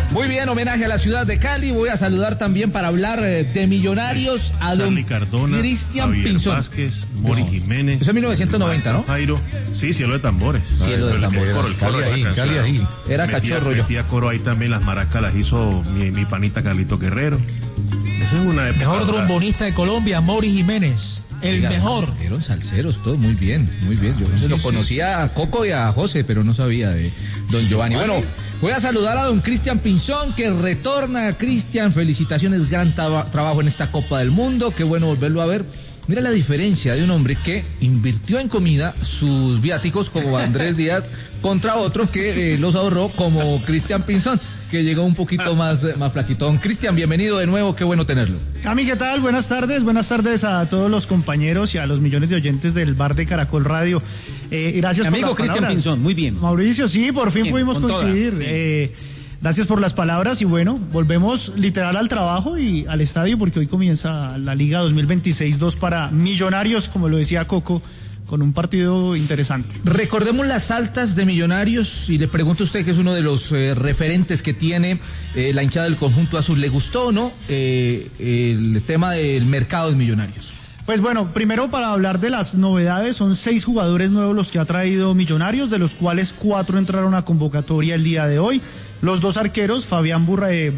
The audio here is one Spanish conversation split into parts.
Muy bien, homenaje a la ciudad de Cali. Voy a saludar también para hablar de Millonarios a don Cristian Pinzón. Vázquez, Mori Jiménez. Eso es 1990, ¿no? Jairo. Sí, Cielo de Tambores. Cielo de Tambores. Cali ahí. Era cachorro yo. Metía coro ahí también, las maracas las hizo mi panita Carlito Guerrero. Esa es una época. Mejor trombonista de Colombia, Mori Jiménez. El mejor. Eran salseros, todo muy bien, muy bien. Yo lo conocía a Coco y a José, pero no sabía de don Giovanni. Bueno, voy a saludar a don Cristian Pinzón, que retorna. Cristian, felicitaciones, gran trabajo en esta Copa del Mundo. Qué bueno volverlo a ver. Mira la diferencia de un hombre que invirtió en comida sus viáticos, como Andrés Díaz, contra otro que los ahorró, como Cristian Pinzón, que llegó un poquito más flaquitón. Cristian, bienvenido de nuevo, qué bueno tenerlo. Cami, ¿qué tal? Buenas tardes a todos los compañeros y a los millones de oyentes del bar de Caracol Radio. Gracias por amigo Cristian Pinzón, muy bien. Mauricio, sí, por fin pudimos coincidir. Sí. Gracias por las palabras y bueno, volvemos literal al trabajo y al estadio porque hoy comienza la Liga 2026-2 para Millonarios, como lo decía Coco, con un partido interesante. Recordemos las altas de Millonarios y le pregunto a usted, que es uno de los referentes que tiene la hinchada del conjunto azul, ¿le gustó o no el tema del mercado de Millonarios? Pues bueno, primero para hablar de las novedades, son 6 jugadores nuevos los que ha traído Millonarios, de los cuales 4 entraron a convocatoria el día de hoy. Los 2 arqueros, Javier Burray,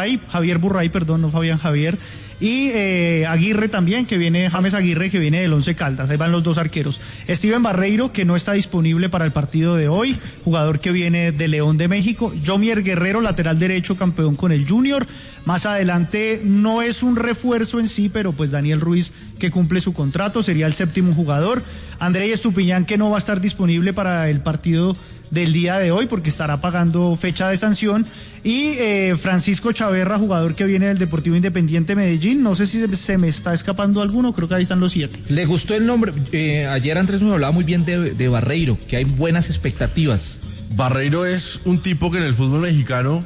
y Aguirre también, que viene, James Aguirre, que viene del Once Caldas. Ahí van los 2 arqueros. Steven Barreiro, que no está disponible para el partido de hoy, jugador que viene de León de México. Jomier Guerrero, lateral derecho, campeón con el Junior. Más adelante no es un refuerzo en sí, pero pues Daniel Ruiz, que cumple su contrato, sería el 7º jugador. Andrés Estupiñán, que no va a estar disponible para el partido del día de hoy porque estará pagando fecha de sanción, y Francisco Chaverra, jugador que viene del Deportivo Independiente Medellín. No sé si se me está escapando alguno, creo que ahí están los 7. ¿Le gustó el nombre? Ayer Andrés nos hablaba muy bien de Barreiro, que hay buenas expectativas. Barreiro es un tipo que en el fútbol mexicano,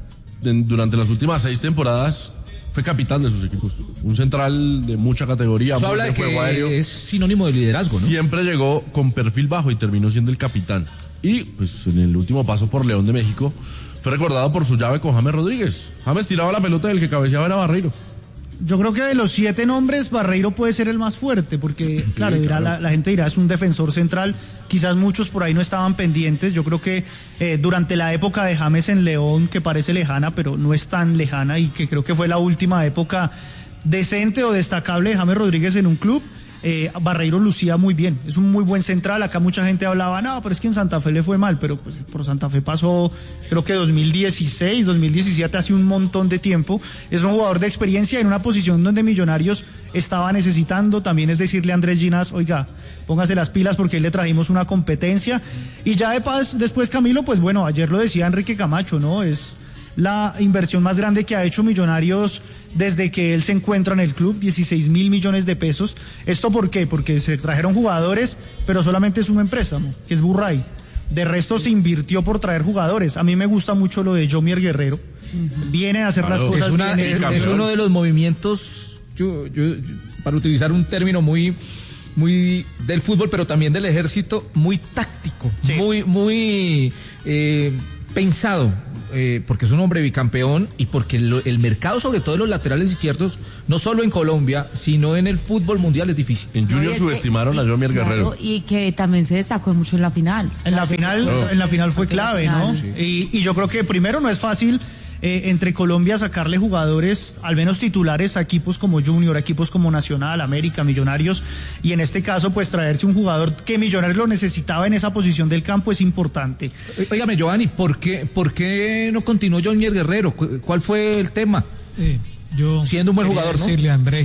durante las últimas 6 temporadas, fue capitán de sus equipos. Un central de mucha categoría. Eso habla de que aéreo. Es sinónimo de liderazgo, ¿no? Siempre llegó con perfil bajo y terminó siendo el capitán. Y pues en el último paso por León de México fue recordado por su llave con James Rodríguez. James tiraba la pelota y el que cabeceaba era Barreiro. Yo creo que de los 7 nombres, Barreiro puede ser el más fuerte, porque claro, la gente dirá, es un defensor central. Quizás muchos por ahí no estaban pendientes. Yo creo que durante la época de James en León, que parece lejana, pero no es tan lejana, y que creo que fue la última época decente o destacable de James Rodríguez en un club, Barreiro lucía muy bien, es un muy buen central. Acá mucha gente hablaba, no, pero es que en Santa Fe le fue mal, pero pues por Santa Fe pasó, creo que 2016, 2017, hace un montón de tiempo. Es un jugador de experiencia en una posición donde Millonarios estaba necesitando. También es decirle a Andrés Ginás, oiga, póngase las pilas porque ahí le trajimos una competencia. Y ya después, Camilo, pues bueno, ayer lo decía Enrique Camacho, ¿no? Es la inversión más grande que ha hecho Millonarios desde que él se encuentra en el club, 16.000 millones de pesos. ¿Esto por qué? Porque se trajeron jugadores, pero solamente es un préstamo, que es Burray. De resto se invirtió por traer jugadores. A mí me gusta mucho lo de Jomier Guerrero. Viene a hacer las cosas bien. Es uno de los movimientos, yo, para utilizar un término muy del fútbol, pero también del ejército, muy táctico, sí. muy pensado. Porque es un hombre bicampeón y porque el mercado, sobre todo de los laterales izquierdos, no solo en Colombia, sino en el fútbol mundial, es difícil. En Junior subestimaron a Jomier Guerrero. Y que también se destacó mucho en la final. En la final fue clave, ¿no? Sí. Y yo creo que primero no es fácil entre Colombia sacarle jugadores, al menos titulares, a equipos como Junior, a equipos como Nacional, América, Millonarios, y en este caso pues traerse un jugador que Millonarios lo necesitaba en esa posición del campo es importante. Óigame, Giovanni, ¿por qué no continuó Jomier Guerrero? ¿Cuál fue el tema? Yo siendo un buen jugador, ¿no?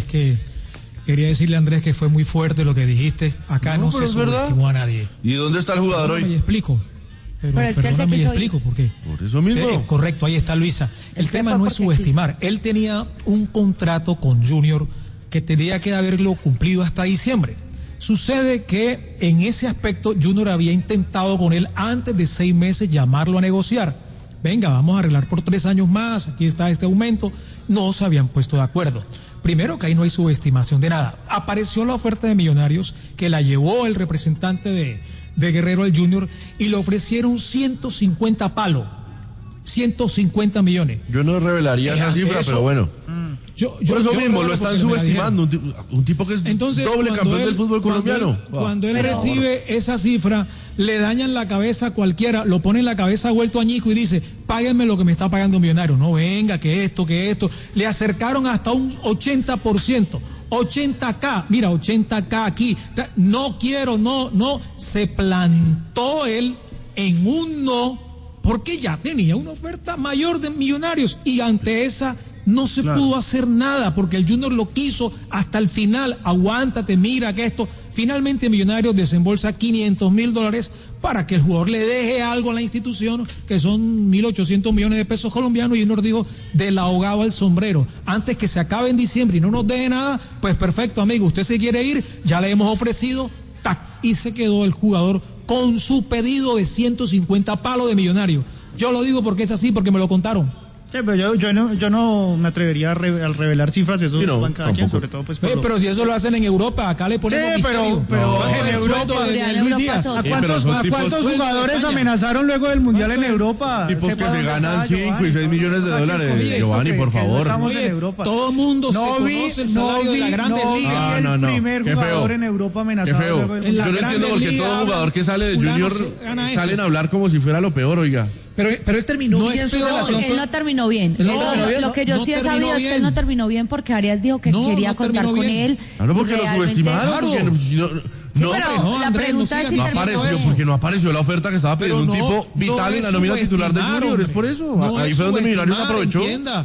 Quería decirle a Andrés que fue muy fuerte lo que dijiste. Acá no se subestimó a nadie. ¿Y dónde está el jugador hoy? Me explico. Pero es que él se quiso explico por qué. Por eso mismo. Correcto, ahí está Luisa. El tema no es subestimar. Él tenía un contrato con Junior que tenía que haberlo cumplido hasta diciembre. Sucede que en ese aspecto Junior había intentado con él antes de 6 meses llamarlo a negociar. Venga, vamos a arreglar por 3 años más, aquí está este aumento. No se habían puesto de acuerdo. Primero, que ahí no hay subestimación de nada. Apareció la oferta de Millonarios que la llevó el representante de Guerrero al Junior y le ofrecieron 150 palos. 150 millones. Yo no revelaría esa cifra, pero bueno. Por eso mismo lo están subestimando. Un tipo que es entonces, doble campeón del fútbol colombiano. Cuando él recibe esa cifra, le dañan la cabeza a cualquiera, lo pone en la cabeza vuelto añico y dice, páguenme lo que me está pagando Millonarios. No, venga, que esto. Le acercaron hasta un 80%. 80K, mira, 80K aquí. No quiero, no. Se plantó él en un no, porque ya tenía una oferta mayor de Millonarios y ante esa no se pudo hacer nada porque el Junior lo quiso hasta el final. Aguántate, mira que esto. Finalmente Millonarios desembolsa $500,000 para que el jugador le deje algo a la institución, que son 1.800 millones de pesos colombianos, y Junior dijo, del ahogado al sombrero. Antes que se acabe en diciembre y no nos deje nada, pues perfecto, amigo, usted se quiere ir, ya le hemos ofrecido, tac, y se quedó el jugador con su pedido de 150 palos de Millonarios. Yo lo digo porque es así, porque me lo contaron. Sí, pero yo no me atrevería a revelar cifras, eso no, van cada quien, sobre todo pues pero si eso lo hacen en Europa, acá le ponemos misterio. pero en Europa de Luis Díaz. ¿A cuántos jugadores amenazaron luego del Mundial en Europa? Tipos que se ganan 5 y 6 millones de dólares, Giovanni, por favor. Estamos en Europa. Todo el mundo conoce el salario de la Grandes Ligas. El primer jugador en Europa amenazado. Yo no entiendo por qué todo jugador que sale de Junior salen a hablar como si fuera lo peor, oiga. Pero él terminó bien su relación. Él no terminó bien. Lo que yo sí he sabido es que él no terminó bien porque Arias dijo que quería contar con él. Claro, porque lo subestimaron. Pero la pregunta es si no apareció, porque no apareció la oferta que estaba pidiendo un tipo vital en la nómina titular de Junior. Es por eso. Ahí fue donde Millonarios aprovechó.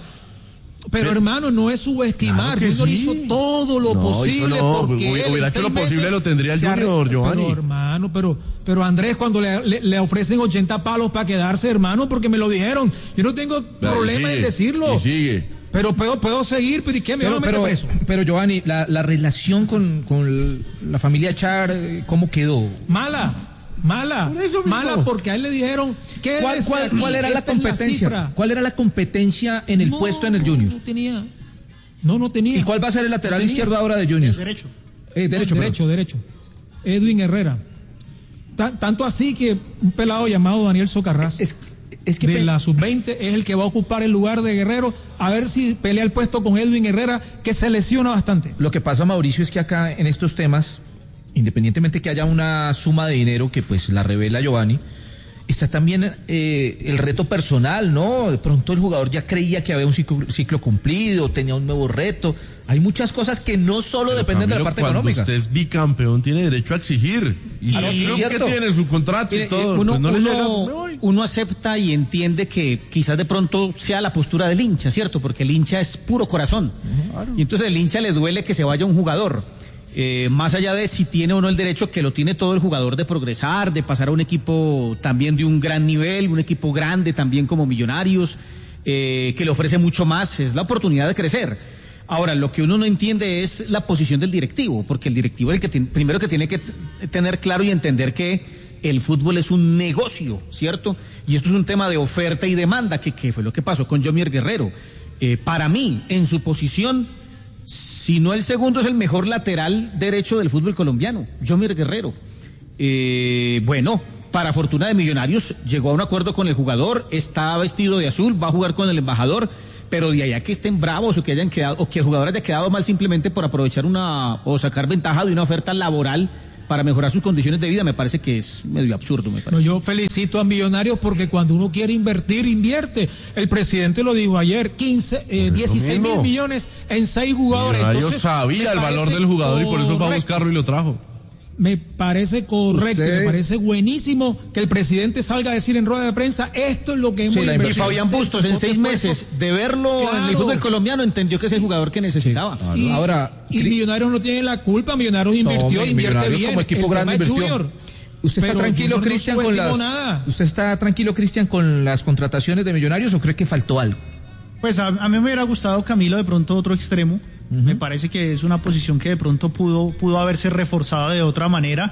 Pero hermano, no es subestimar. Claro Junior hizo todo lo posible porque hubiera hecho lo posible, lo tendría el Junior, Giovanni. Pero hermano, pero Andrés, cuando le ofrecen 80 palos para quedarse, hermano, porque me lo dijeron. Yo no tengo problema en decirlo. Y sigue. Pero puedo seguir, pero ¿y qué? Me van a meter preso. Pero Giovanni, la relación con la familia Char, ¿cómo quedó? Mala, porque a él le dijeron ¿Cuál era la competencia? ¿Cuál era la competencia en el puesto en el Junior? No tenía. ¿Y cuál va a ser el lateral izquierdo ahora de Junior? Derecho. Edwin Herrera. Tanto así que un pelado llamado Daniel Socarrás es que de la sub-20 es el que va a ocupar el lugar de Guerrero, a ver si pelea el puesto con Edwin Herrera, que se lesiona bastante. Lo que pasa, Mauricio, es que acá en estos temas, independientemente que haya una suma de dinero que pues la revela Giovanni, está también el reto personal, ¿no? De pronto el jugador ya creía que había un ciclo cumplido, tenía un nuevo reto. Hay muchas cosas que no solo dependen de la parte económica. Cuando usted es bicampeón, tiene derecho a exigir. Y el club que tiene su contrato y todo. Uno acepta y entiende que quizás de pronto sea la postura del hincha, ¿cierto? Porque el hincha es puro corazón. Claro. Y entonces el hincha le duele que se vaya un jugador. Más allá de si tiene o no el derecho, que lo tiene todo el jugador, de progresar, de pasar a un equipo también de un gran nivel, un equipo grande también como Millonarios, que le ofrece mucho más, es la oportunidad de crecer. Ahora, lo que uno no entiende es la posición del directivo, porque el directivo es el que primero que tiene que tener claro y entender que el fútbol es un negocio, ¿cierto? Y esto es un tema de oferta y demanda, que fue lo que pasó con Yomier Guerrero. Para mí, en su posición, si no el segundo, es el mejor lateral derecho del fútbol colombiano, Yomier Guerrero. Bueno, para fortuna de Millonarios, llegó a un acuerdo con el jugador, está vestido de azul, va a jugar con el embajador, pero de allá que estén bravos o que hayan quedado, o que el jugador haya quedado mal simplemente por aprovechar o sacar ventaja de una oferta laboral para mejorar sus condiciones de vida, me parece que es medio absurdo, me parece. No, yo felicito a Millonarios porque cuando uno quiere invertir, invierte. El presidente lo dijo ayer, 16 mil millones en 6 jugadores. Millonarios entonces sabía el valor del jugador y por eso fue a buscarlo y lo trajo. Me parece correcto, me parece buenísimo que el presidente salga a decir en rueda de prensa, esto es lo que hemos invertido. Y Fabián Bustos en 6 meses de verlo en el fútbol colombiano entendió que es el jugador que necesitaba. Sí, y Millonarios no tiene la culpa, Millonarios invierte bien. Como equipo grande invirtió. ¿Usted está tranquilo, Cristian, ¿Usted está tranquilo, Cristian, con las contrataciones de Millonarios o cree que faltó algo? Pues a mí me hubiera gustado, Camilo, de pronto otro extremo. Me parece que es una posición que de pronto pudo haberse reforzado de otra manera.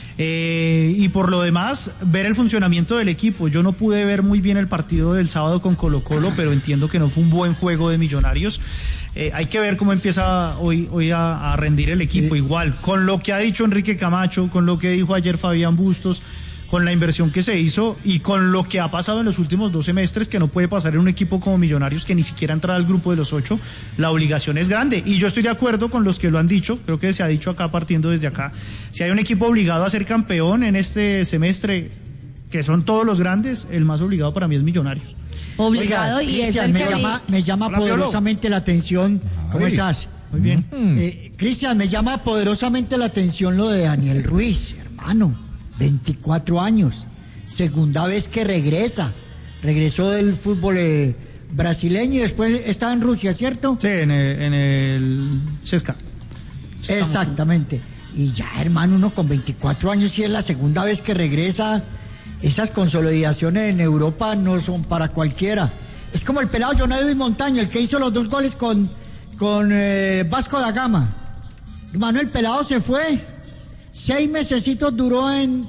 Y por lo demás, ver el funcionamiento del equipo. Yo no pude ver muy bien el partido del sábado con Colo-Colo, pero entiendo que no fue un buen juego de Millonarios. Hay que ver cómo empieza hoy a rendir el equipo. Igual, con lo que ha dicho Enrique Camacho, con lo que dijo ayer Fabián Bustos, con la inversión que se hizo y con lo que ha pasado en los últimos 2 semestres, que no puede pasar en un equipo como Millonarios que ni siquiera entra al grupo de los 8, la obligación es grande. Y yo estoy de acuerdo con los que lo han dicho, creo que se ha dicho acá, partiendo desde acá, si hay un equipo obligado a ser campeón en este semestre, que son todos los grandes, el más obligado para mí es Millonarios. Obligado. Oiga, y Cristian, me llama Hola, poderosamente la atención. ¿Cómo estás? Muy bien. Cristian, me llama poderosamente la atención lo de Daniel Ruiz, hermano. 24 años. Segunda vez que regresó del fútbol brasileño y después estaba en Rusia, ¿cierto? Sí, en el CSKA. Exactamente. Y ya, hermano, uno con 24 años, si es la segunda vez que regresa, esas consolidaciones en Europa no son para cualquiera. Es como el pelado John Edwin Montaño, el que hizo los 2 goles con Vasco da Gama. Hermano, el pelado se fue. 6 mesecitos duró en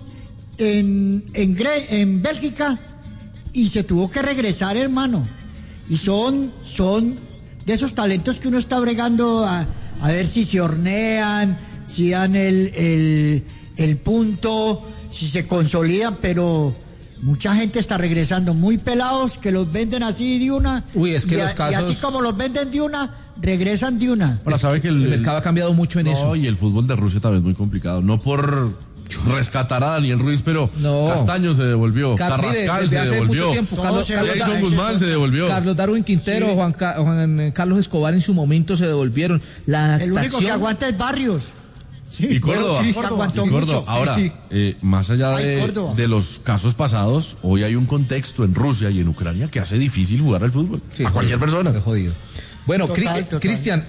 Bélgica y se tuvo que regresar, hermano. Y son de esos talentos que uno está bregando a ver si se hornean, si dan el punto, si se consolidan, pero mucha gente está regresando muy pelados que los venden así de una. Uy, es que los casos... y así como los venden de una, regresan de una. Ahora, sabe que el mercado ha cambiado mucho en eso. Y el fútbol de Rusia también es muy complicado. No por rescatar a Daniel Ruiz, pero Castaño se devolvió, Carrascal se devolvió, Jason Guzmán se devolvió, Carlos Darwin Quintero, Juan Carlos Escobar en su momento se devolvieron. El único que aguanta es Barrios. Y Córdoba. Mucho. Ahora, más allá de los casos pasados, hoy hay un contexto en Rusia y en Ucrania que hace difícil jugar al fútbol. Sí, a cualquier persona. Jodido. Bueno, Cristian,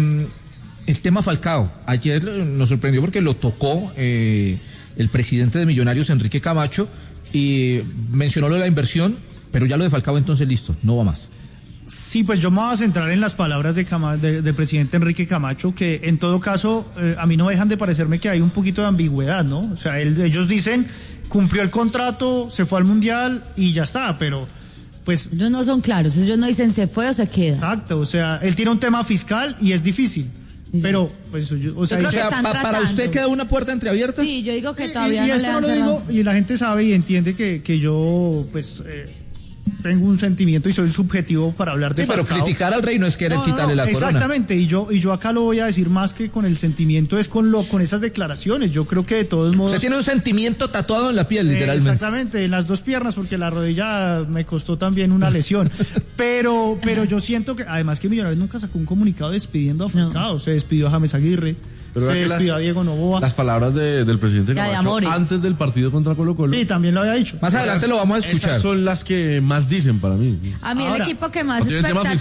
el tema Falcao. Ayer nos sorprendió porque lo tocó el presidente de Millonarios, Enrique Camacho, y mencionó lo de la inversión, pero ya lo de Falcao entonces listo, no va más. Sí, pues yo me voy a centrar en las palabras del presidente Enrique Camacho, que en todo caso a mí no dejan de parecerme que hay un poquito de ambigüedad, ¿no? O sea, ellos dicen, cumplió el contrato, se fue al Mundial y ya está, pero pues... Ellos no son claros, ellos no dicen se fue o se queda. Exacto, o sea, él tiene un tema fiscal y es difícil. Pero, pues, para usted queda una puerta entreabierta. Sí, yo digo que todavía no le han cerrado. Digo, y la gente sabe y entiende que yo, pues, tengo un sentimiento y soy subjetivo para hablar de Falcao. Pero criticar al rey no es querer quitarle la corona. Exactamente, y yo acá lo voy a decir más que con el sentimiento, es con esas declaraciones. Yo creo que de todos modos... Usted tiene un sentimiento tatuado en la piel, literalmente. Exactamente, en las 2 piernas, porque la rodilla me costó también una lesión. pero yo siento que, además que Millonarios nunca sacó un comunicado despidiendo a Falcao. Se despidió a James Aguirre, pero se despidió a Diego Noboa. Las palabras del presidente Camacho antes del partido contra Colo-Colo. Sí, también lo había dicho. Más adelante lo vamos a escuchar. Esas son las que más dicen para mí. A mí el equipo que más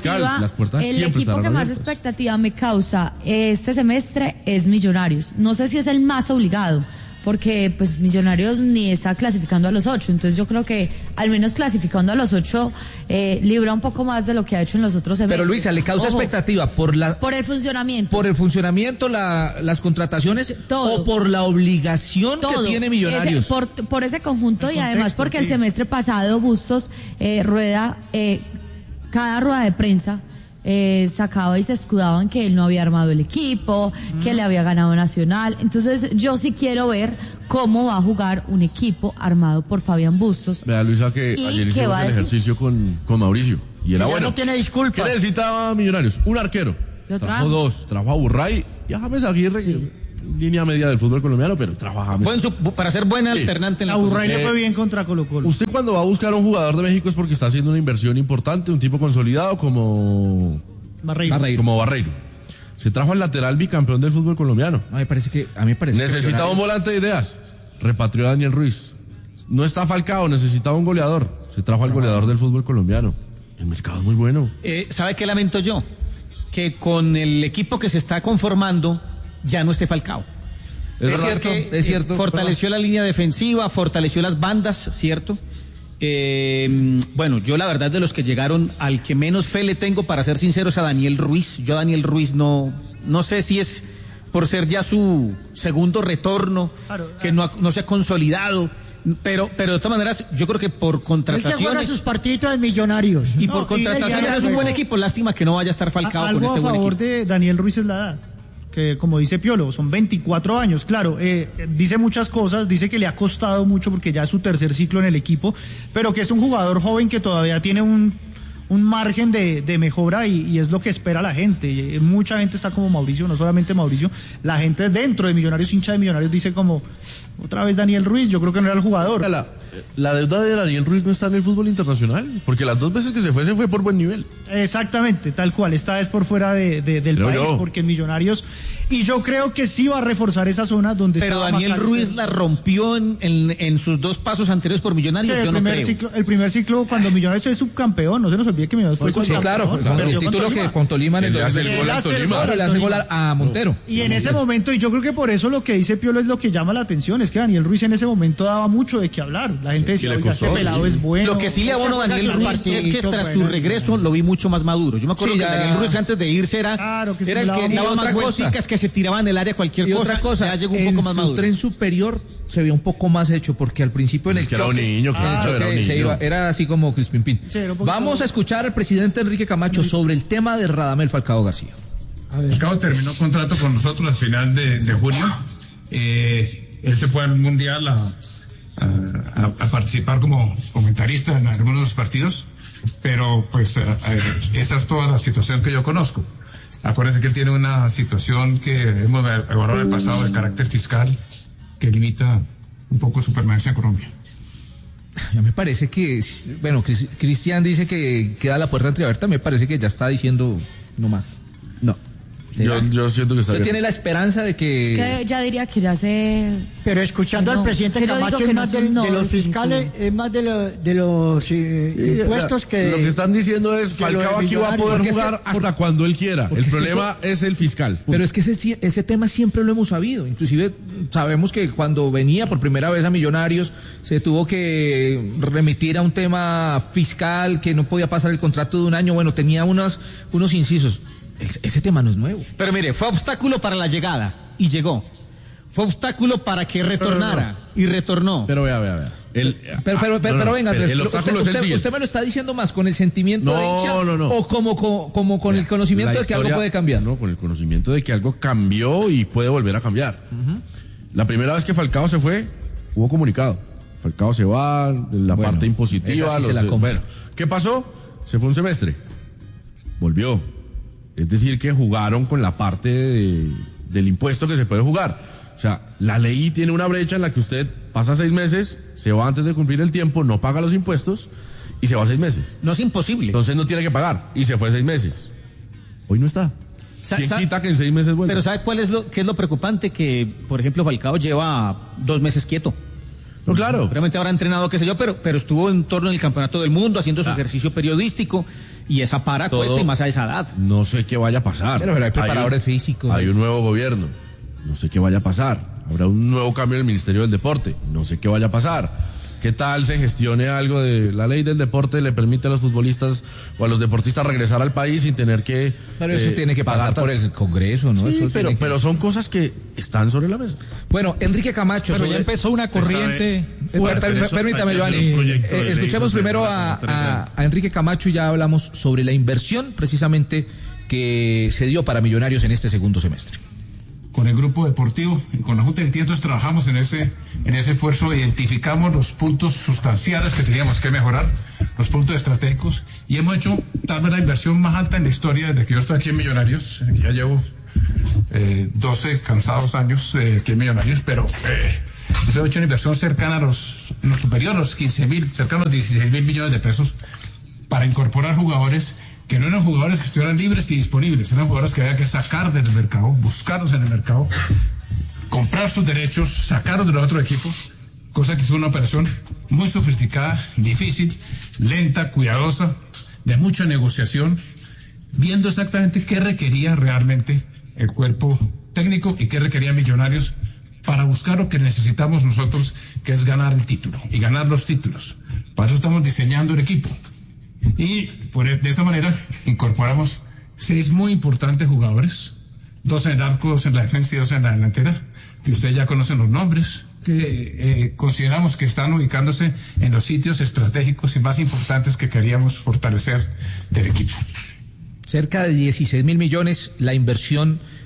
expectativa me causa este semestre es Millonarios. No sé si es el más obligado, porque pues Millonarios ni está clasificando a los 8, entonces yo creo que al menos clasificando a los 8 libra un poco más de lo que ha hecho en los otros semestres. Pero Luisa, ¿le causa expectativa por el funcionamiento? Por el funcionamiento, las contrataciones, todo, o por la obligación todo, que tiene Millonarios. Por ese conjunto y además porque el semestre pasado Bustos rueda cada rueda de prensa sacaba y se escudaba en que él no había armado el equipo, que le había ganado Nacional. Entonces yo sí quiero ver cómo va a jugar un equipo armado por Fabián Bustos. Vea, Luisa, que ayer hicimos el ejercicio con Mauricio y era bueno. No tiene disculpas. ¿Qué necesitaba Millonarios? Un arquero. Trajo 2, trajo a Burray y a James Aguirre, que línea media del fútbol colombiano, pero trajo a James. Para ser buena alternante en la Burray le fue bien contra Colo-Colo. Usted cuando va a buscar a un jugador de México es porque está haciendo una inversión importante, un tipo consolidado como Barreiro. Se trajo al lateral bicampeón del fútbol colombiano. A mí me parece necesitaba un volante de ideas. Repatrió a Daniel Ruiz. No está Falcao, necesitaba un goleador. Se trajo al goleador del fútbol colombiano. El mercado es muy bueno. ¿Sabe qué lamento yo? Que con el equipo que se está conformando ya no esté Falcao. Es cierto. Fortaleció la línea defensiva, fortaleció las bandas, ¿cierto? Bueno, yo la verdad de los que llegaron, al que menos fe le tengo, para ser sincero, es a Daniel Ruiz. Yo a Daniel Ruiz no sé si es por ser ya su segundo retorno, que no se ha consolidado. Pero de todas maneras, yo creo que por contrataciones... Él se juega sus partidos de Millonarios. Y por contrataciones es un buen equipo. Lástima que no vaya a estar Falcao con este buen equipo. Algo a favor de Daniel Ruiz es la edad. que como dice Piolo, son 24 años, claro, dice muchas cosas, dice que le ha costado mucho porque ya es su tercer ciclo en el equipo, pero que es un jugador joven que todavía tiene un margen de mejora y es lo que espera la gente. Mucha gente está como Mauricio, no solamente Mauricio, la gente dentro de Millonarios, hincha de Millonarios, dice como, otra vez Daniel Ruiz, yo creo que no era el jugador. La deuda de Daniel Ruiz no está en el fútbol internacional, porque las 2 veces que se fue por buen nivel. Exactamente, tal cual, esta vez por fuera del país, porque en Millonarios, y yo creo que sí va a reforzar esa zona donde pero Daniel Ruiz la rompió en sus 2 pasos anteriores por Millonarios, sí, yo no creo. El primer ciclo cuando Millonarios es subcampeón, no se nos olvide que Millonarios fue subcampeón. Sí, claro, con el título que con Tolima en el le hace el gol a Montero. Y en ese momento, y yo creo que por eso lo que dice Piolo es lo que llama la atención, es que Daniel Ruiz en ese momento daba mucho de qué hablar. La gente decía, oiga, este pelado es bueno. Lo que sí le abono a Daniel Ruiz es que tras su regreso lo vi mucho más maduro. Yo me acuerdo que Daniel Ruiz antes de irse era el que daba más vueltas, que se tiraba en el área cualquier cosa. Otra cosa, ya llegó un poco más maduro. En su tren superior se veía un poco más hecho, porque al principio en el choque era así como Crispin. Vamos a escuchar al presidente Enrique Camacho sobre el tema de Radamel Falcao García. Falcao terminó contrato con nosotros al final de junio. Él se fue al Mundial a participar como comentarista en algunos de los partidos, pero pues esa es toda la situación que yo conozco. Acuérdense que él tiene una situación que hemos evaluado en el pasado de carácter fiscal que limita un poco su permanencia en Colombia. Ya me parece que, bueno, Cristian dice que queda la puerta entreabierta, me parece que ya está diciendo no más. No. Yo siento que está bien. ¿Usted tiene la esperanza de que...? Es que ya diría que ya se... Pero escuchando al presidente Camacho es más de los fiscales, es más de los impuestos que... Lo que están diciendo es Falcao aquí va a poder jugar hasta cuando él quiera. El problema es el fiscal. Punto. Pero es que ese tema siempre lo hemos sabido. Inclusive sabemos que cuando venía por primera vez a Millonarios se tuvo que remitir a un tema fiscal, que no podía pasar el contrato de un año. Bueno, tenía unos incisos. Ese tema no es nuevo. Pero mire, fue obstáculo para la llegada y llegó. Fue obstáculo para que retornara y retornó. Pero vea. Pero venga, Andrés, el obstáculo es el siguiente. ¿Usted me lo está diciendo más con el sentimiento de hincha? No. ¿O como con el conocimiento de que algo puede cambiar? No, con el conocimiento de que algo cambió y puede volver a cambiar. La primera vez que Falcao se fue, hubo comunicado. Falcao se va, la parte impositiva. ¿Qué pasó? Se fue un semestre. Volvió. Es decir, que jugaron con la parte del impuesto que se puede jugar. O sea, la ley tiene una brecha en la que usted pasa 6 meses, se va antes de cumplir el tiempo, no paga los impuestos y se va 6 meses. No es imposible. Entonces no tiene que pagar y se fue 6 meses. Hoy no está. ¿Quién quita que en 6 meses vuelva? Pero ¿sabe qué es lo preocupante? Que, por ejemplo, Falcao lleva 2 meses quieto. No, claro. Realmente habrá entrenado, qué sé yo, pero estuvo en torno del campeonato del mundo haciendo su ejercicio periodístico y esa cuesta y más a esa edad. No sé qué vaya a pasar. Pero hay preparadores físicos. Hay un nuevo gobierno. No sé qué vaya a pasar. Habrá un nuevo cambio en el Ministerio del Deporte. No sé qué vaya a pasar. ¿Qué tal se gestione algo de la ley del deporte? Le permite a los futbolistas o a los deportistas regresar al país sin tener que... Pero eso tiene que pasar por el Congreso, ¿no? Sí, pero son cosas que están sobre la mesa. Bueno, Enrique Camacho... Pero ya empezó una corriente... Permítame, Giovanni. Escuchemos primero a Enrique Camacho y ya hablamos sobre la inversión precisamente que se dio para Millonarios en este segundo semestre. Con el grupo deportivo y con la Junta de Directores trabajamos en ese esfuerzo, identificamos los puntos sustanciales que teníamos que mejorar, los puntos estratégicos, y hemos hecho tal vez la inversión más alta en la historia desde que yo estoy aquí en Millonarios. Ya llevo 12 cansados años aquí en Millonarios, pero hemos hecho una inversión cercana a los superior a los 15.000, cercano a los 16.000 millones de pesos para incorporar jugadores que no eran jugadores que estuvieran libres y disponibles, eran jugadores que había que sacar del mercado, buscarlos en el mercado, comprar sus derechos, sacarlos de los otros equipos, cosa que es una operación muy sofisticada, difícil, lenta, cuidadosa, de mucha negociación, viendo exactamente qué requería realmente el cuerpo técnico y qué requería Millonarios para buscar lo que necesitamos nosotros, que es ganar el título y ganar los títulos. Para eso estamos diseñando el equipo. Y de esa manera incorporamos 6 muy importantes jugadores, 2 en el arco, 2 en la defensa y 2 en la delantera, que ustedes ya conocen los nombres, que consideramos que están ubicándose en los sitios estratégicos y más importantes que queríamos fortalecer del equipo. Cerca de 16.000 millones la inversión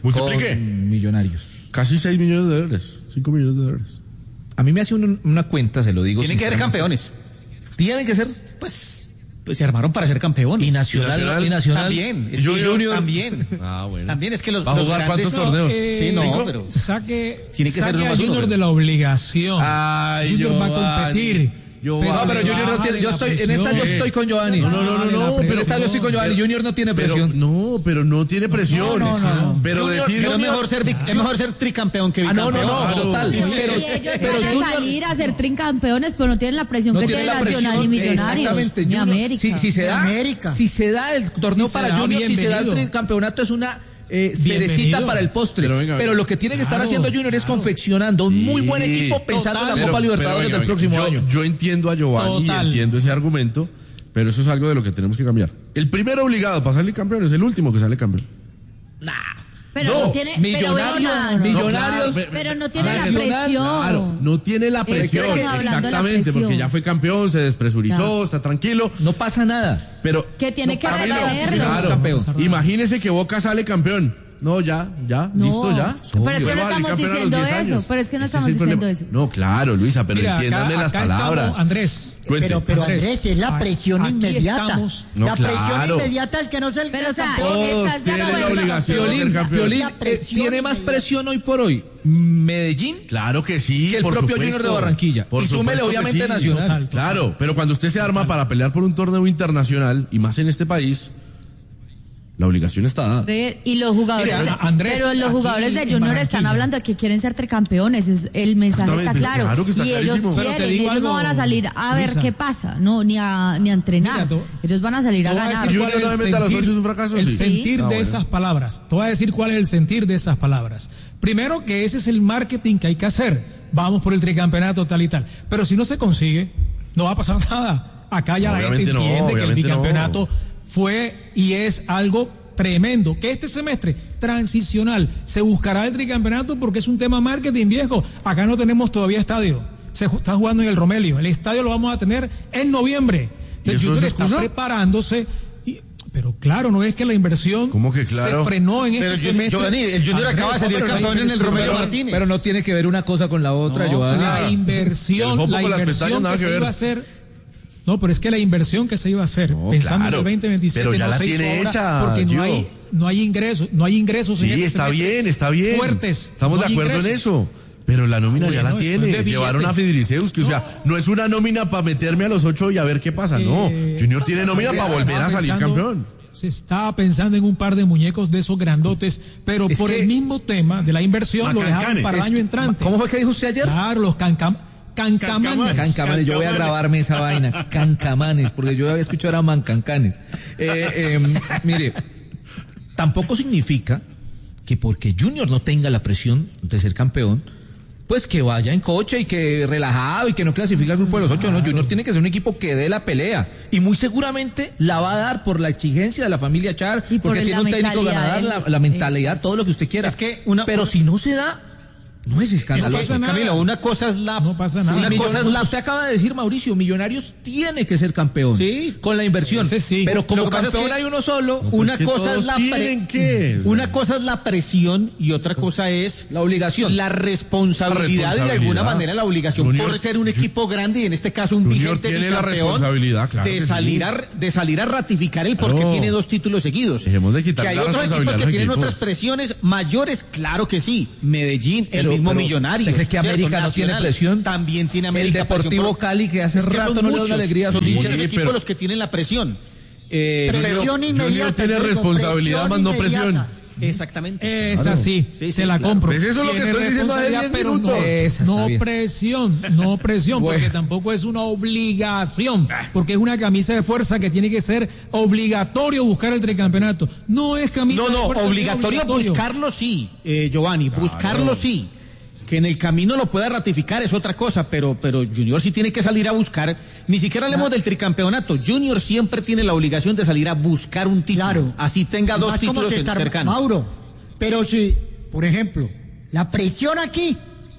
Multiplique. Con Millonarios. Casi 6 millones de dólares, 5 millones de dólares. A mí me hace una cuenta, se lo digo. Tienen que ser campeones. Tienen que ser, pues se armaron para ser campeones. Y Nacional también. Es que Junior también. Bueno. También es que los ¿Va a jugar grandes, cuántos torneos? Sí, no, pero tiene que ser a Junior de la obligación. Junior va a competir. Pero Junior no tiene, yo estoy con Giovanni. No, pero esta yo estoy con Giovanni. Junior no tiene presión. Pero no tiene presión. Pero Junior, decir es mejor ser tricampeón que bicampeón. Total. Pero ellos van a salir a ser tricampeones, pero no tienen la presión que tiene Nacional y Millonarios. Exactamente. Ni América. Si se da el torneo para Junior, si se da el tricampeonato, es una cerecita para el postre. Pero lo que tiene que estar haciendo Junior es confeccionando un muy buen equipo pensando en la Copa Libertadores del próximo año. Yo entiendo a Giovanni, entiendo ese argumento, pero eso es algo de lo que tenemos que cambiar. El primero obligado para salir campeón es el último que sale campeón. Pero no tiene Millonarios, pero no tiene la presión. Claro, no tiene la presión, exactamente, porque ya fue campeón, se despresurizó, está tranquilo. No pasa nada. Pero que tiene que hacerlo. Claro, imagínese que Boca sale campeón. No, ya, listo, ya. Pero es que no estamos diciendo eso. No, claro, Luisa, pero entiéndame las palabras. Estamos, Andrés. Pero Andrés, es la presión inmediata. Presión inmediata, el que no se el Todos tienen la obligación de ser campeón. ¿Tiene más presión hoy por hoy Medellín? Claro que sí, que el propio Junior de Barranquilla. Y súmele obviamente Nacional. Total. Claro, pero cuando usted se arma para pelear por un torneo internacional, y más en este país, la obligación está dada. Y los jugadores, pero los jugadores de Junior están hablando de que quieren ser tricampeones. El mensaje está claro. Está y ellos quieren, ellos no van a salir a ver qué pasa, ni a entrenar. Ellos van a salir a ganar. El sentir de esas palabras. Te voy a decir cuál es el sentir de esas palabras. Primero, que ese es el marketing que hay que hacer. Vamos por el tricampeonato tal y tal. Pero si no se consigue, no va a pasar nada. Acá ya la gente entiende que el bicampeonato fue y es algo tremendo, que este semestre transicional se buscará el tricampeonato porque es un tema marketing, viejo. Acá no tenemos todavía estadio, se está jugando en el Romelio, el estadio lo vamos a tener en noviembre. Entonces Junior está preparándose, pero claro, no es que la inversión se frenó en este semestre. Giovanni, el Junior acaba de salir campeón en el Romelio Martínez. Pero no tiene que ver una cosa con la otra, Giovanni. La inversión que se iba a hacer. No, pero es que la inversión que se iba a hacer, pensando en el 2027, pero ya no se hizo hecha, porque no hay ingresos sí, en este está bien. Fuertes. Estamos de acuerdo en eso. Pero la nómina ya la tiene. Llevaron a Fideliceus, que o sea, no es una nómina para meterme a los 8 y a ver qué pasa. No, Junior tiene nómina para volver a salir campeón. Se estaba pensando en un par de muñecos de esos grandotes, pero por el mismo tema de la inversión lo dejaron para el año entrante. ¿Cómo fue que dijo usted ayer? Claro, los Cancamanes, yo voy a grabarme esa vaina. Cancamanes, porque yo había escuchado era mancancanes. Mire, tampoco significa que porque Junior no tenga la presión de ser campeón, pues que vaya en coche y que relajado y que no clasifique al grupo de los 8. No, Junior tiene que ser un equipo que dé la pelea. Y muy seguramente la va a dar por la exigencia de la familia Char, porque tiene un técnico ganador, la mentalidad, todo lo que usted quiera. Pero si no se da, no es escandaloso. Camilo, una cosa es la... No pasa nada. Usted acaba de decir, Mauricio, Millonarios tiene que ser campeón. Sí. Con la inversión. Sí. Pero como campeón hay uno solo. Una cosa es una cosa es la presión y otra cosa es la obligación. La responsabilidad y de alguna manera la obligación Junior, por ser un equipo grande y en este caso un vigente tiene la responsabilidad, claro, de salir a ratificar el por qué tiene 2 títulos seguidos. Dejemos de quitar que hay otros equipos que tienen otras presiones mayores, claro que sí. Medellín, mismo Millonarios. ¿Usted cree que América no tiene presión? También tiene América. El Deportivo Cali, que hace rato no le da una alegría a sus hinchas. Son muchos equipos los que tienen la presión. Presión inmediata. Tiene responsabilidad, más no presión. Exactamente. Es así, se la compro. Pues eso es lo que estoy diciendo hace 10 minutos. No presión, porque tampoco es una obligación, porque es una camisa de fuerza que tiene que ser obligatorio buscar el tricampeonato. No es camisa de fuerza. Obligatorio buscarlo sí, Giovanni, buscarlo sí. Que en el camino lo pueda ratificar es otra cosa, pero Junior sí tiene que salir a buscar, ni siquiera hablemos del tricampeonato, Junior siempre tiene la obligación de salir a buscar un título, claro, así tenga 2 títulos cercanos. Mauro, pero si, por ejemplo, la presión aquí,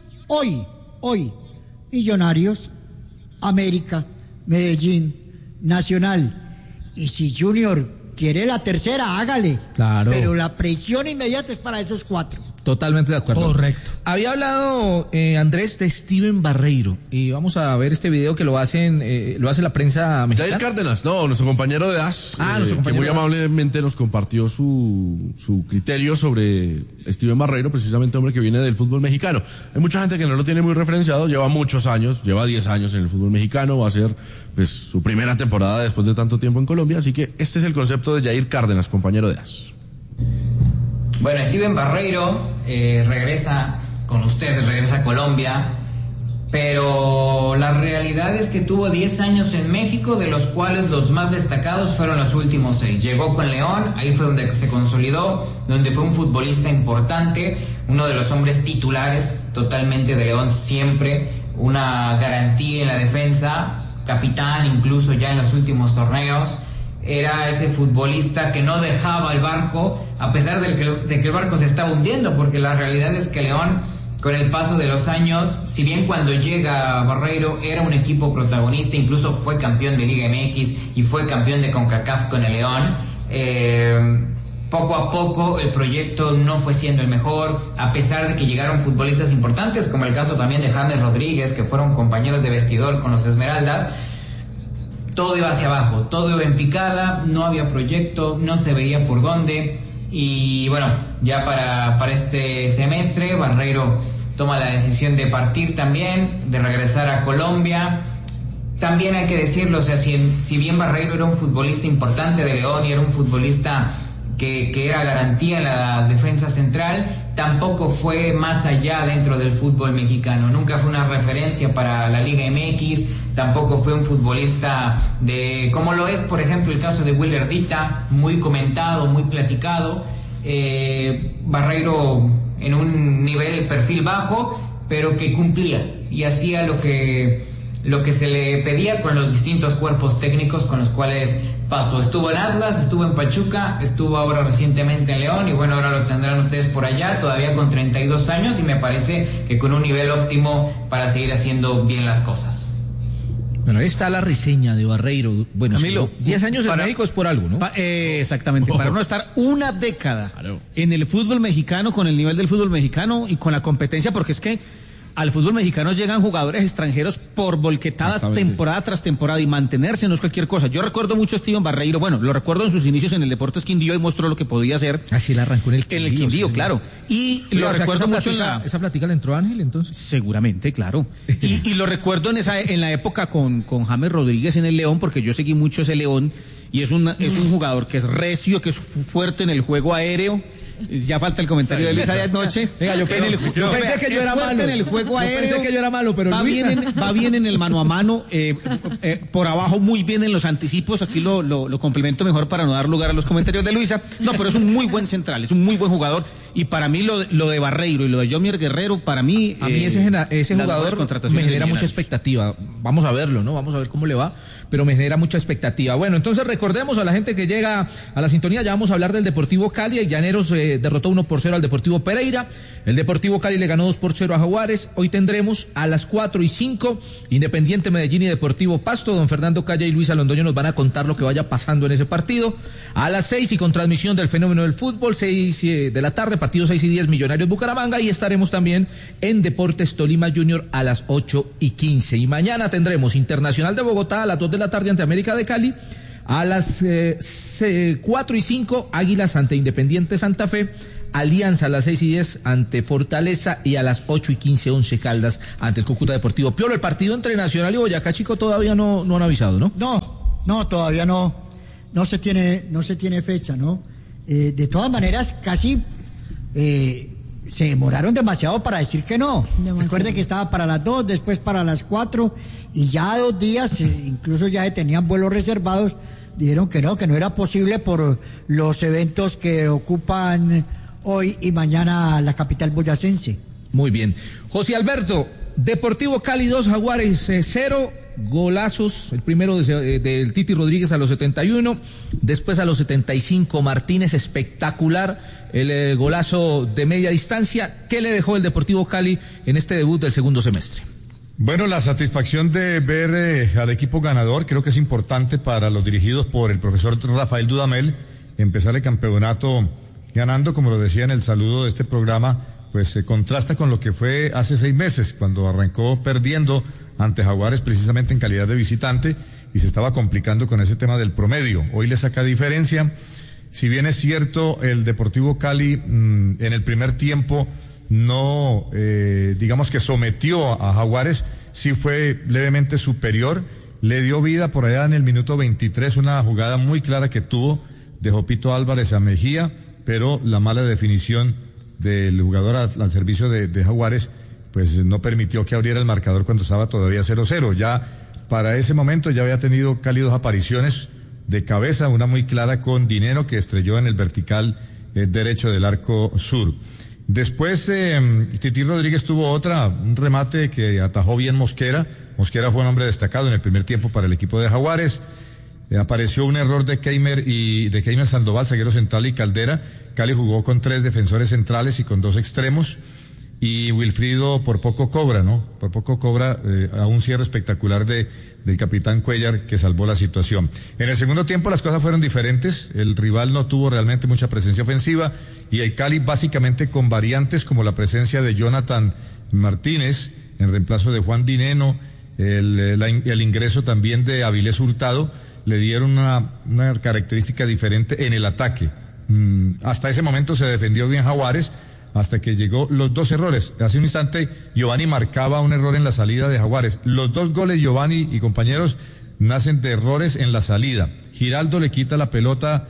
hoy, Millonarios, América, Medellín, Nacional, y si Junior quiere la tercera, hágale. Claro. Pero la presión inmediata es para esos 4. Totalmente de acuerdo. Correcto. Había hablado Andrés de Steven Barreiro y vamos a ver este video que lo hace la prensa mexicana. Jair Cárdenas, nuestro compañero de AS, nuestro compañero que muy de AS. amablemente nos compartió su criterio sobre Steven Barreiro, precisamente hombre que viene del fútbol mexicano. Hay mucha gente que no lo tiene muy referenciado, lleva muchos años, lleva 10 años en el fútbol mexicano, va a ser pues su primera temporada después de tanto tiempo en Colombia, así que este es el concepto de Jair Cárdenas, compañero de AS. Bueno, Steven Barreiro regresa con ustedes, regresa a Colombia, pero la realidad es que tuvo 10 años en México, de los cuales los más destacados fueron los últimos 6. Llegó con León, ahí fue donde se consolidó, donde fue un futbolista importante, uno de los hombres titulares totalmente de León siempre, una garantía en la defensa, capitán incluso ya en los últimos torneos. Era ese futbolista que no dejaba el barco, a pesar de que el barco se estaba hundiendo, porque la realidad es que León, con el paso de los años, si bien cuando llega Barreiro era un equipo protagonista, incluso fue campeón de Liga MX y fue campeón de CONCACAF con el León, poco a poco el proyecto no fue siendo el mejor, a pesar de que llegaron futbolistas importantes, como el caso también de James Rodríguez, que fueron compañeros de vestidor con los Esmeraldas. Todo iba hacia abajo, todo iba en picada, no había proyecto, no se veía por dónde. Y bueno, ya para este semestre, Barreiro toma la decisión de partir también, de regresar a Colombia. También hay que decirlo, o sea, si bien Barreiro era un futbolista importante de León y era un futbolista que era garantía en la defensa central, tampoco fue más allá dentro del fútbol mexicano. Nunca fue una referencia para la Liga MX, tampoco fue un futbolista como lo es, por ejemplo, el caso de Willer Dita, muy comentado, muy platicado. Barreiro en un nivel, perfil bajo, pero que cumplía y hacía lo que se le pedía con los distintos cuerpos técnicos con los cuales pasó. Estuvo en Atlas, estuvo en Pachuca, estuvo ahora recientemente en León y bueno, ahora lo tendrán ustedes por allá, todavía con 32 años y me parece que con un nivel óptimo para seguir haciendo bien las cosas. Bueno, ahí está la reseña de Barreiro. Bueno, Camilo, 10 años en México es por algo, ¿no? Exactamente, para no estar una década en el fútbol mexicano, con el nivel del fútbol mexicano y con la competencia, porque es que al fútbol mexicano llegan jugadores extranjeros por volquetadas temporada tras temporada y mantenerse no es cualquier cosa. Yo recuerdo mucho a Steven Barreiro, bueno, lo recuerdo en sus inicios en el Deportes Quindío y mostró lo que podía hacer. Así le arrancó en el Quindío. En el Quindío, claro. Y lo recuerdo mucho ¿Esa plática le entró a Ángel entonces? Seguramente, claro. Y lo recuerdo en la época con James Rodríguez en el León, porque yo seguí mucho ese León y es un jugador que es recio, que es fuerte en el juego aéreo. Ya falta el comentario de Luis anoche. Venga, yo pensé que yo era malo. En el juego aéreo, pensé que yo era malo, pero va bien en el mano a mano, por abajo muy bien en los anticipos. Aquí lo complemento mejor para no dar lugar a los comentarios de Luisa. No, pero es un muy buen central, es un muy buen jugador. Y para mí lo de Barreiro y lo de Yomier Guerrero, para mí... A mí ese jugador me genera mucha expectativa. Vamos a verlo, ¿no? Vamos a ver cómo le va, pero me genera mucha expectativa. Bueno, entonces recordemos a la gente que llega a la sintonía, ya vamos a hablar del Deportivo Cali. El Llaneros derrotó 1-0 al Deportivo Pereira. El Deportivo Cali le ganó 2-0 a Jaguares. Hoy tendremos a las 4:05 Independiente Medellín y Deportivo Pasto. Don Fernando Calle y Luisa Londoño nos van a contar lo que vaya pasando en ese partido. A las 6 y con transmisión del fenómeno del fútbol, 6 de la tarde, partido 6:10 Millonarios Bucaramanga, y estaremos también en Deportes Tolima Junior a las 8:15. Y mañana tendremos Internacional de Bogotá a las 2 de la tarde ante América de Cali. A las 4:05 Águilas ante Independiente Santa Fe. Alianza a las 6:10 ante Fortaleza y a las 8:15 Once Caldas ante el Cúcuta Deportivo. Piolo, el partido entre Nacional y Boyacá Chico todavía no han avisado, ¿no? No, todavía no se tiene fecha, ¿no? De todas maneras, casi se demoraron demasiado para decir que no. Recuerden que estaba para las 2, después para las 4 y ya 2 días, incluso ya tenían vuelos reservados, dijeron que no era posible por los eventos que ocupan hoy y mañana la capital boyacense. Muy bien. José Alberto, Deportivo Cali 2, Jaguares 0, golazos, el primero del Titi Rodríguez a los 71, después a los 75 Martínez, espectacular el golazo de media distancia. ¿Qué le dejó el Deportivo Cali en este debut del segundo semestre? Bueno, la satisfacción de ver al equipo ganador creo que es importante para los dirigidos por el profesor Rafael Dudamel, empezar el campeonato ganando, como lo decía en el saludo de este programa, pues se contrasta con lo que fue hace 6 meses, cuando arrancó perdiendo ante Jaguares precisamente en calidad de visitante y se estaba complicando con ese tema del promedio. Hoy le saca diferencia. Si bien es cierto, el Deportivo Cali en el primer tiempo no, digamos que sometió a Jaguares, sí fue levemente superior, le dio vida por allá en el minuto 23, una jugada muy clara que tuvo de Jopito Álvarez a Mejía, pero la mala definición del jugador al servicio de Jaguares, pues no permitió que abriera el marcador cuando estaba todavía 0-0. Ya para ese momento ya había tenido Cali 2 apariciones de cabeza, una muy clara con Dinero que estrelló en el vertical derecho del arco sur. Después Tití Rodríguez tuvo un remate que atajó bien Mosquera. Mosquera fue un hombre destacado en el primer tiempo para el equipo de Jaguares. Apareció un error de Keimer Sandoval, zaguero central, y Caldera. Cali jugó con 3 defensores centrales y con 2 extremos. Y Wilfrido por poco cobra, ¿no? Por poco cobra a un cierre espectacular del capitán Cuellar, que salvó la situación. En el segundo tiempo las cosas fueron diferentes. El rival no tuvo realmente mucha presencia ofensiva y el Cali básicamente con variantes como la presencia de Jonathan Martínez en reemplazo de Juan Dineno, el ingreso también de Avilés Hurtado, le dieron una característica diferente en el ataque. Hasta ese momento se defendió bien Jaguares, hasta que llegó los 2 errores. Hace un instante Giovanni marcaba un error en la salida de Jaguares. Los 2 goles, Giovanni y compañeros, nacen de errores en la salida. Giraldo le quita la pelota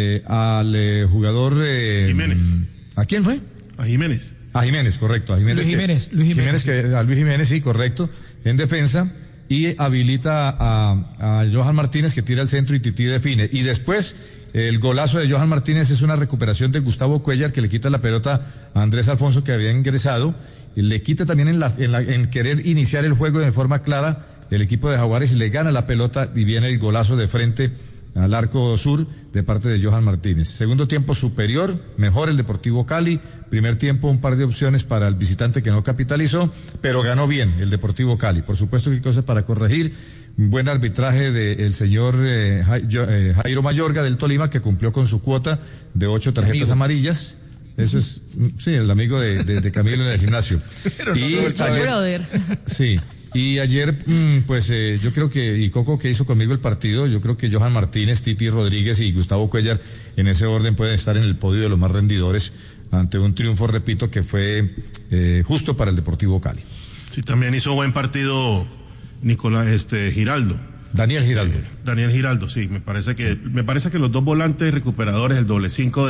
al jugador Jiménez. ¿A quién fue? A Jiménez. A Jiménez, correcto. A Jiménez, Luis Jiménez. A Luis Jiménez, sí, correcto, en defensa, y habilita a Johan Martínez, que tira al centro y Tití define. Y después el golazo de Johan Martínez es una recuperación de Gustavo Cuellar, que le quita la pelota a Andrés Alfonso, que había ingresado, y le quita también en querer iniciar el juego de forma clara el equipo de Jaguares, y le gana la pelota y viene el golazo de frente al arco sur de parte de Johan Martínez. Segundo tiempo superior, mejor el Deportivo Cali. Primer tiempo un par de opciones para el visitante que no capitalizó, pero ganó bien el Deportivo Cali. Por supuesto que hay cosas para corregir. Buen arbitraje del señor Jairo Mayorga del Tolima, que cumplió con su cuota de 8 tarjetas amarillas. Eso es, sí, el amigo de Camilo en el gimnasio. Y ayer, sí. Y ayer, pues yo creo que, y Coco, que hizo conmigo el partido, yo creo que Johan Martínez, Tití Rodríguez y Gustavo Cuellar, en ese orden pueden estar en el podio de los más rendidores ante un triunfo, repito, que fue justo para el Deportivo Cali. Sí, también hizo buen partido Giraldo. Daniel Giraldo. Daniel Giraldo, sí, me parece que los 2 volantes recuperadores, el doble 5